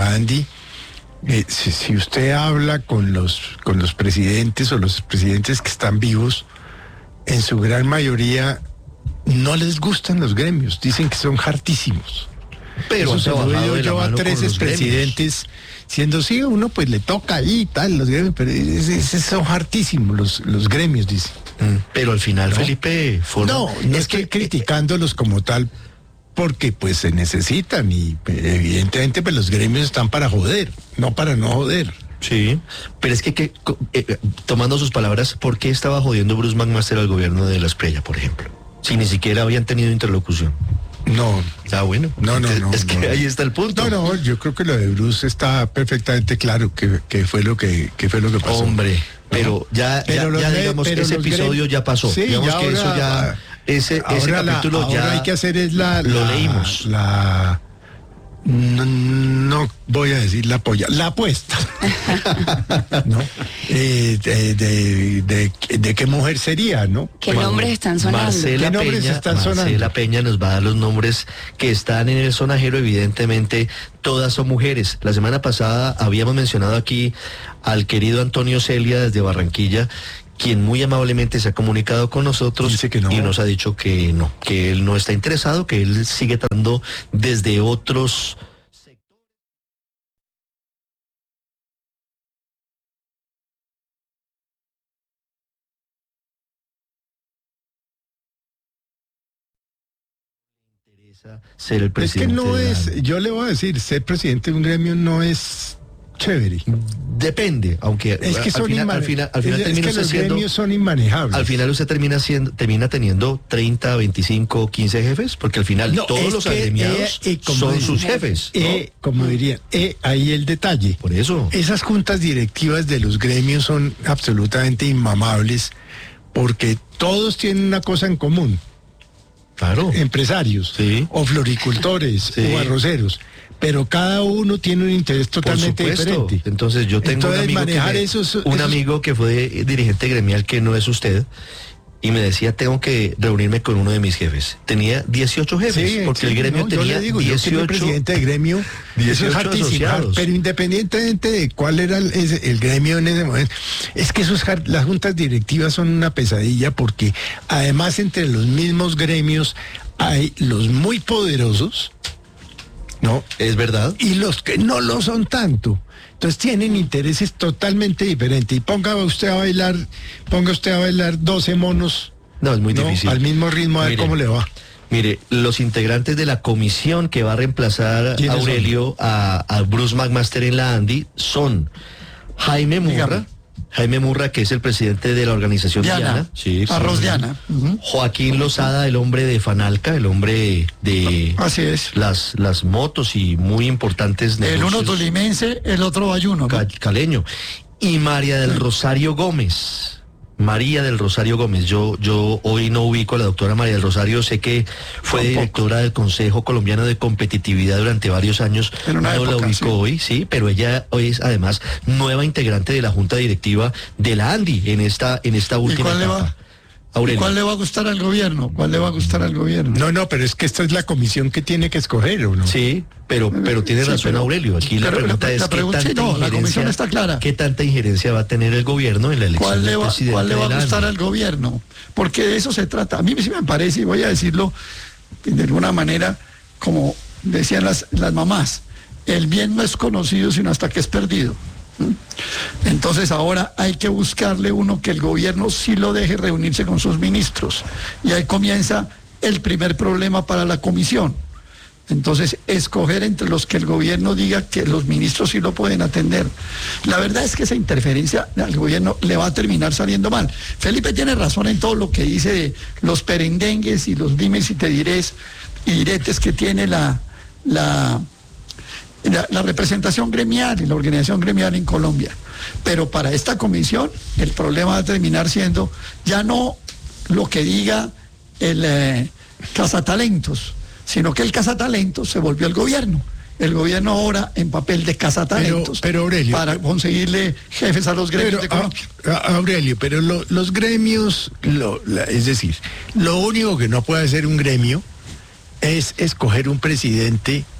la ANDI, si usted habla con los presidentes o los presidentes que están vivos, en su gran mayoría no les gustan los gremios, dicen que son hartísimos. Pero eso se lo he oído yo a 13 presidentes, siendo sí, uno pues le toca ahí y tal, los gremios, pero son hartísimos los gremios, dicen. Pero al final, ¿no? Felipe... No estoy criticándolos como tal, porque pues se necesitan y evidentemente pues los gremios están para joder, no para no joder. Sí, pero es que tomando sus palabras, ¿por qué estaba jodiendo Bruce McMaster al gobierno de La Espriella, por ejemplo? Si ni siquiera habían tenido interlocución. No. Bueno. No. Es que ahí está el punto. No, yo creo que lo de Bruce está perfectamente claro que fue lo que pasó. Hombre, pero ya digamos, ese episodio ya pasó. Sí, digamos que ahora, eso ya, ese capítulo ahora ya hay que hacer es lo leímos. No voy a decir la apuesta. ¿No? De qué mujer sería, ¿no? ¿Qué nombres están sonando? Marcela Peña nos va a dar los nombres que están en el sonajero. Evidentemente, todas son mujeres. La semana pasada habíamos mencionado aquí al querido Antonio Celia desde Barranquilla, quien muy amablemente se ha comunicado con nosotros. Dice que no. Y nos ha dicho que no, que él no está interesado, que él sigue tratando desde otros sectores. Interesa ser el presidente. Es que no es, yo le voy a decir, ser presidente de un gremio no es chévere. Depende, aunque es que al final termina los gremios son inmanejables. Al final usted termina teniendo 30, 25, 15 jefes, porque al final todos los agremiados son sus jefes. Como dirían, ahí el detalle. Por eso. Esas juntas directivas de los gremios son absolutamente inmamables, porque todos tienen una cosa en común. Claro. Empresarios, sí, o floricultores, sí, o arroceros. Pero cada uno tiene un interés totalmente diferente. Entonces yo tengo un amigo que fue dirigente gremial, que no es usted, y me decía, tengo que reunirme con uno de mis jefes. Tenía 18 jefes, porque el gremio tenía 18. Yo presidente de gremio, 18 asociados. Pero independientemente de cuál era el gremio en ese momento, es que las juntas directivas son una pesadilla, porque además entre los mismos gremios hay los muy poderosos, ¿no? Es verdad. Y los que no lo son tanto. Entonces tienen intereses totalmente diferentes. Y ponga usted a bailar 12 monos. No, es muy difícil. Al mismo ritmo, a ver cómo le va. Mire, los integrantes de la comisión que va a reemplazar a Aurelio, a Bruce McMaster en la ANDI, son Jaime Murra, que es el presidente de la organización Diana. Sí, Arroz Diana. Joaquín Lozada, el hombre de Fanalca, el hombre de así es. Las motos y muy importantes negocios. El uno tolimense, el otro bayuno, ¿no? Caleño. Y María del Rosario Gómez. Yo hoy no ubico a la doctora María del Rosario, sé que fue directora del Consejo Colombiano de Competitividad durante varios años, no la ubico hoy, sí, pero ella hoy es además nueva integrante de la Junta Directiva de la ANDI en esta última etapa. ¿Cuál le va a gustar al gobierno? No, pero es que esta es la comisión que tiene que escoger, ¿o no? Sí, pero tiene razón Aurelio. Aquí la pregunta es la comisión está clara. ¿Qué tanta injerencia va a tener el gobierno en la elección del presidente? ¿Cuál le va a gustar al gobierno? Porque de eso se trata. A mí sí me parece, y voy a decirlo de alguna manera, como decían las mamás, el bien no es conocido sino hasta que es perdido. Entonces ahora hay que buscarle uno que el gobierno sí lo deje reunirse con sus ministros, y ahí comienza el primer problema para la comisión. Entonces, escoger entre los que el gobierno diga que los ministros sí lo pueden atender. La verdad es que esa interferencia al gobierno le va a terminar saliendo mal. Felipe tiene razón en todo lo que dice de los perendengues y los dimes y te dirés y diretes que tiene la representación gremial y la organización gremial en Colombia. Pero para esta comisión el problema va a terminar siendo ya no lo que diga el cazatalentos, sino que el cazatalentos se volvió el gobierno. El gobierno ahora en papel de cazatalentos pero Aurelio, para conseguirle jefes a los gremios de Colombia. Aurelio, pero los gremios, es decir, lo único que no puede hacer un gremio es escoger un presidente